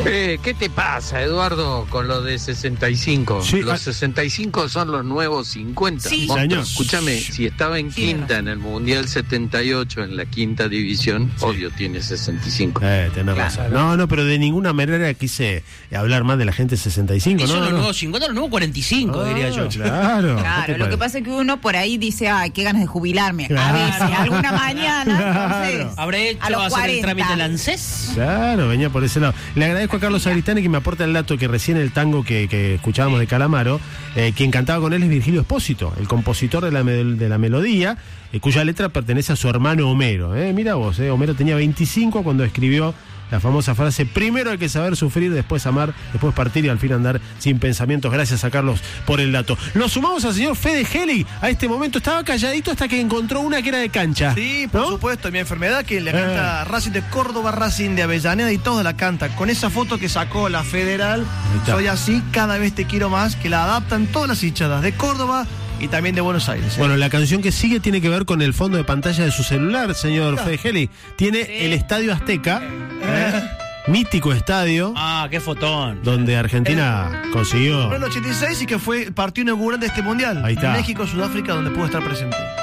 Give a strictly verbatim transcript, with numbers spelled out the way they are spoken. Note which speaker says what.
Speaker 1: Eh, ¿Qué te pasa, Eduardo, con lo de sesenta y cinco?
Speaker 2: Sí,
Speaker 1: los
Speaker 2: a...
Speaker 1: sesenta y cinco son los nuevos cincuenta.
Speaker 3: Sí,
Speaker 2: señor.
Speaker 1: Escúchame, si estaba en quinta en el Mundial setenta y ocho, en la quinta división, sí. Obvio tiene sesenta y cinco.
Speaker 2: Eh, tenés
Speaker 3: Claro.
Speaker 2: razón. No, no, pero de ninguna manera quise hablar más de la gente sesenta y cinco,
Speaker 3: Eso
Speaker 2: ¿no?
Speaker 3: los
Speaker 2: no.
Speaker 3: nuevos cincuenta, los nuevos cuarenta y cinco,
Speaker 2: Ah,
Speaker 3: diría yo.
Speaker 2: Claro.
Speaker 4: Claro, lo que pasa es que uno por ahí dice, ay, qué ganas de jubilarme.
Speaker 2: Claro.
Speaker 4: A veces, alguna mañana,
Speaker 2: Claro.
Speaker 4: entonces.
Speaker 3: ¿Habré hecho
Speaker 4: a los
Speaker 3: hacer el
Speaker 4: cuarenta.
Speaker 3: trámite al ANSES?
Speaker 2: Claro, venía por ese lado. Le agradezco a Carlos Agristani que me aporta el dato que recién el tango que, que escuchábamos de Calamaro, eh, quien cantaba con él es Virgilio Espósito, el compositor de la, de la melodía, eh, cuya letra pertenece a su hermano Homero. Eh. Mira vos, eh, Homero tenía veinticinco cuando escribió la famosa frase: primero hay que saber sufrir, después amar, después partir y al fin andar sin pensamientos. Gracias a Carlos por el dato. Lo sumamos al señor Fede Geli. A este momento estaba calladito hasta que encontró una que era de cancha.
Speaker 5: Sí, por
Speaker 2: ¿no?
Speaker 5: supuesto, mi enfermedad que le canta
Speaker 2: Eh.
Speaker 5: Racing de Córdoba, Racing de Avellaneda y toda la canta. Con esa foto que sacó la Federal, soy así, cada vez te quiero más, que la adaptan todas las hinchadas de Córdoba y también de Buenos Aires. ¿eh?
Speaker 2: Bueno, la canción que sigue tiene que ver con el fondo de pantalla de su celular, señor
Speaker 5: Mira.
Speaker 2: Fede Geli. Tiene
Speaker 3: Sí.
Speaker 2: el Estadio Azteca, ¿eh? Mítico estadio,
Speaker 3: Ah, qué fotón.
Speaker 2: donde Argentina consiguió.
Speaker 5: Fue en el ochenta y seis y que fue el partido inaugural de este mundial.
Speaker 2: Ahí está.
Speaker 5: México-Sudáfrica, donde pudo estar presente.